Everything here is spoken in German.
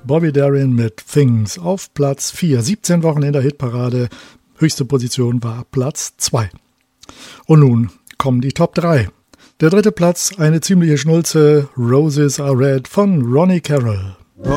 Bobby Darin mit Things auf Platz 4. 17 Wochen in der Hitparade. Höchste Position war Platz 2. Und nun kommen die Top 3. Der dritte Platz, eine ziemliche Schnulze, Roses Are Red von Ronnie Carroll.